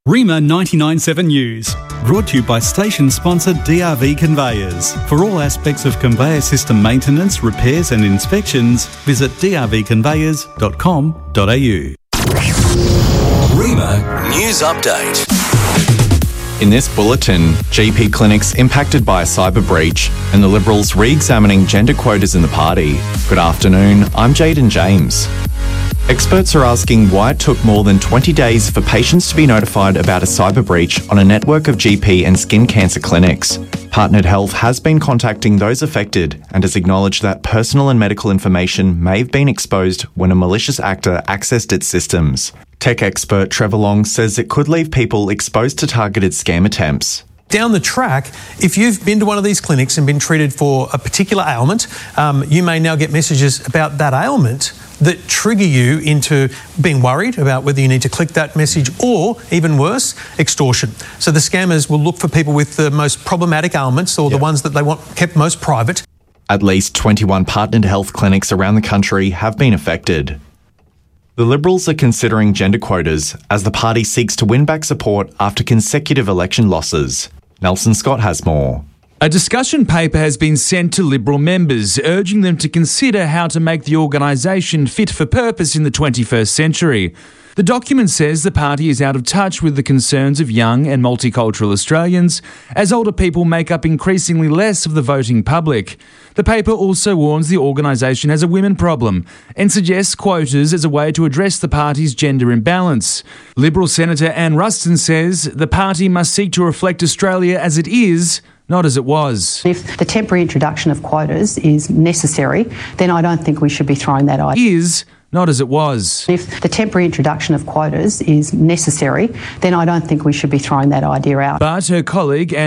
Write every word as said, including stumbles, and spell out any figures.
Rima ninety-nine point seven News, brought to you by station sponsor D R V Conveyors. For all aspects of conveyor system maintenance, repairs and inspections, visit d r v conveyors dot com dot a u. Rima News Update. In this bulletin, G P clinics impacted by a cyber breach and the Liberals re-examining gender quotas in the party. Good afternoon, I'm Jaden James. Experts are asking why it took more than twenty days for patients to be notified about a cyber breach on a network of G P and skin cancer clinics. Partnered Health has been contacting those affected and has acknowledged that personal and medical information may have been exposed when a malicious actor accessed its systems. Tech expert Trevor Long says it could leave people exposed to targeted scam attempts. Down the track, if you've been to one of these clinics and been treated for a particular ailment, um, you may now get messages about that ailment that trigger you into being worried about whether you need to click that message or, even worse, extortion. So the scammers will look for people with the most problematic ailments or yep. the ones that they want kept most private. At least twenty-one partnered health clinics around the country have been affected. The Liberals are considering gender quotas as the party seeks to win back support after consecutive election losses. Nelson Scott has more. A discussion paper has been sent to Liberal members, urging them to consider how to make the organisation fit for purpose in the twenty-first century. The document says the party is out of touch with the concerns of young and multicultural Australians, as older people make up increasingly less of the voting public. The paper also warns the organisation has a women problem and suggests quotas as a way to address the party's gender imbalance. Liberal Senator Anne Ruston says the party must seek to reflect Australia as it is, not as it was. If the temporary introduction of quotas is necessary, then I don't think we should be throwing that idea. Is not as it was. If the temporary introduction of quotas is necessary, then I don't think we should be throwing that idea out. But her colleague